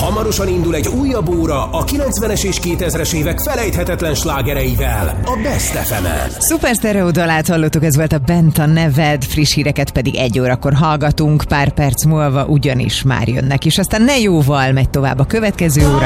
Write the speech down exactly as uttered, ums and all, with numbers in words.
Hamarosan indul egy újabb óra a kilencvenes és kétezres évek felejthetetlen slágereivel a Best ef emen. Szuper Stereo dalát hallottuk, ez volt a Bent a neved, friss híreket pedig egy órakor hallgatunk, pár perc múlva ugyanis már jönnek, és aztán ne jóval megy tovább a következő óra.